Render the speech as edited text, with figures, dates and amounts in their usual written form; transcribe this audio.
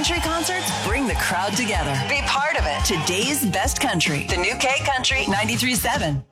country concerts bring the crowd together. Be part of it. Today's best country. The new K Country 93.7.